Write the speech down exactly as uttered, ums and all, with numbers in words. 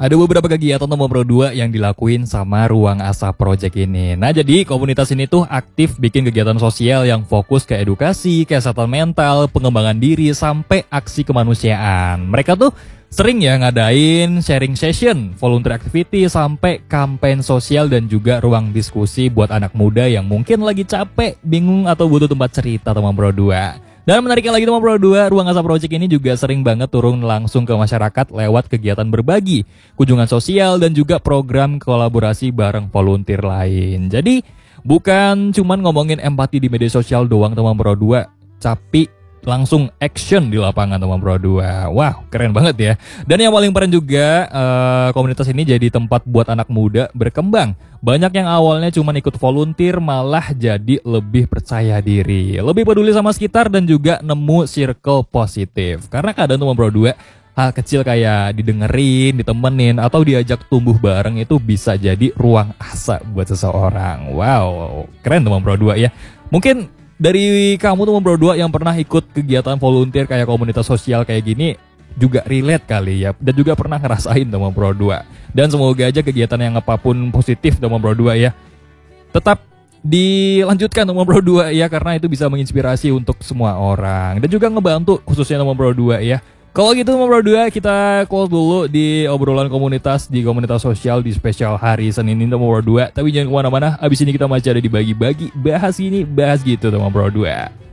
Ada beberapa kegiatan nomor Pro dua yang dilakuin sama Ruang Asa Project ini. Nah, jadi komunitas ini tuh aktif bikin kegiatan sosial yang fokus ke edukasi, kesehatan mental, pengembangan diri, sampai aksi kemanusiaan. Mereka tuh sering ya ngadain sharing session, volunteer activity, sampai campaign sosial dan juga ruang diskusi buat anak muda yang mungkin lagi capek, bingung, atau butuh tempat cerita teman Pro dua. Dan menariknya lagi teman Pro dua, Ruang Asa Project ini juga sering banget turun langsung ke masyarakat lewat kegiatan berbagi, kunjungan sosial, dan juga program kolaborasi bareng volunteer lain. Jadi bukan cuman ngomongin empati di media sosial doang teman Pro dua, tapi langsung action di lapangan teman Pro dua. Wah, keren banget ya. Dan yang paling keren juga, uh, komunitas ini jadi tempat buat anak muda berkembang. Banyak yang awalnya cuma ikut volunteer malah jadi lebih percaya diri, lebih peduli sama sekitar, dan juga nemu circle positif. Karena kadang teman Pro dua, hal kecil kayak didengerin, ditemenin, atau diajak tumbuh bareng itu bisa jadi ruang asa buat seseorang. Wow, keren teman Pro dua ya. Mungkin dari kamu teman Pro dua yang pernah ikut kegiatan volunteer kayak komunitas sosial kayak gini juga relate kali ya, dan juga pernah ngerasain teman Pro dua. Dan semoga aja kegiatan yang apapun positif teman Pro dua ya tetap dilanjutkan teman Pro dua ya, karena itu bisa menginspirasi untuk semua orang dan juga ngebantu khususnya teman Pro dua ya. Kalau gitu teman Pro dua, kita call dulu di obrolan komunitas di komunitas sosial di spesial hari Senin ini teman Pro dua. Tapi jangan kemana-mana, abis ini kita masih ada di bagi-bagi, bahas ini, bahas gitu teman Pro dua.